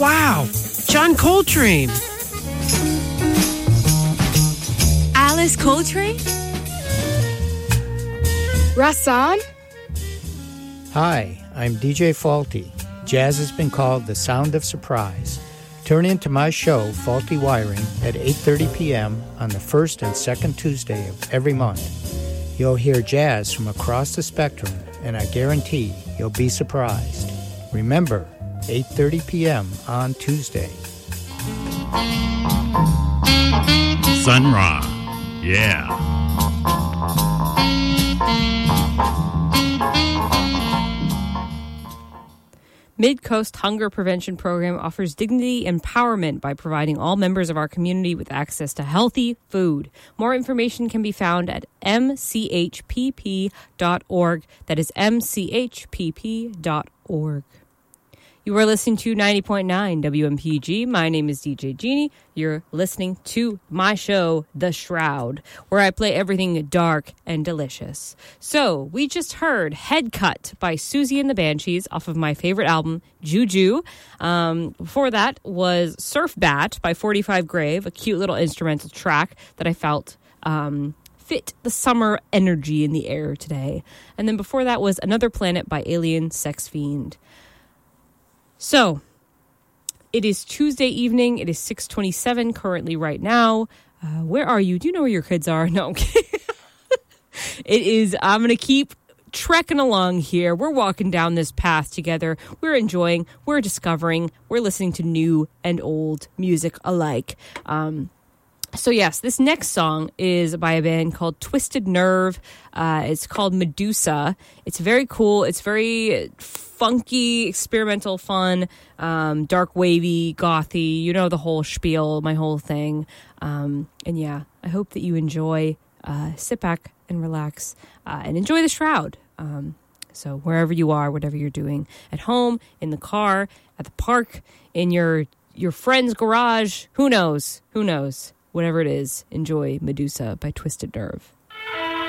wow, John Coltrane. Alice Coltrane? Rahsaan? Hi, I'm DJ Faulty. Jazz has been called the sound of surprise. Tune in to my show, Faulty Wiring, at 8:30 p.m. on the first and second Tuesday of every month. You'll hear jazz from across the spectrum, and I guarantee you'll be surprised. Remember, 8:30 p.m. on Tuesday. Sun Ra. Yeah. Mid-Coast Hunger Prevention Program offers dignity and empowerment by providing all members of our community with access to healthy food. More information can be found at mchpp.org. That is mchpp.org. You are listening to 90.9 WMPG. My name is DJ Jeannie. You're listening to my show, The Shroud, where I play everything dark and delicious. So, we just heard Head Cut by Susie and the Banshees off of my favorite album, Juju. Before that was Surf Bat by 45 Grave, a cute little instrumental track that I felt fit the summer energy in the air today. And then before that was Another Planet by Alien Sex Fiend. So, it is Tuesday evening. It is 6:27 currently right now. Where are you? Do you know where your kids are? No, I'm kidding. I'm going to keep trekking along here. We're walking down this path together. We're enjoying, we're discovering, we're listening to new and old music alike. So yes, this next song is by a band called Twisted Nerve. It's called Medusa. It's very cool. It's very funky, experimental, fun, dark wavy, gothy, you know, the whole spiel, my whole thing. And yeah, I hope that you enjoy, sit back and relax, and enjoy The Shroud. So wherever you are, whatever you're doing, at home, in the car, at the park, in your friend's garage, who knows? Whatever it is, enjoy Medusa by Twisted Nerve.